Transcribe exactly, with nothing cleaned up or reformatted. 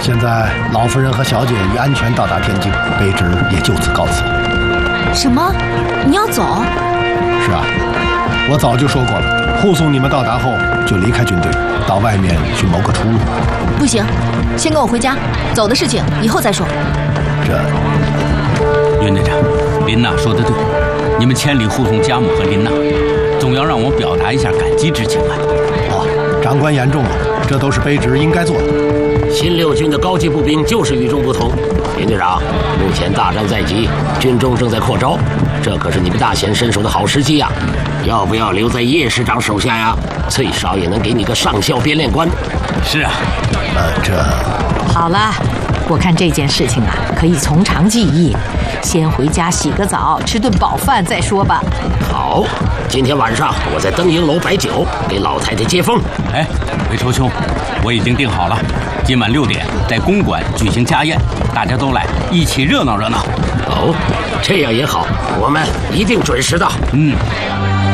现在老夫人和小姐已安全到达天津，卑职也就此告辞。 什么？你要走？ 是啊，我早就说过了，护送你们到达后就离开军队，到外面去谋个出路。 不行，先跟我回家，走的事情以后再说。 这， 袁队长，林娜说的对，你们千里护送家母和林娜，总要让我表达一下感激之情啊。 哦，长官言重了，这都是卑职应该做的。 新六军的高级步兵就是与众不同。林队长，目前大战在即，军中正在扩招，这可是你们大显身手的好时机呀！要不要留在叶师长手下呀？最少也能给你个上校编练官。 是啊， 呃，这好了，我看这件事情啊，可以从长计议，先回家洗个澡，吃顿饱饭再说吧。 好，今天晚上我在登营楼摆酒，给老太太接风。 哎，韦愁兄，我已经定好了，今晚六点在公馆举行家宴，大家都来，一起热闹热闹。 哦，这样也好，我们一定准时到。 嗯。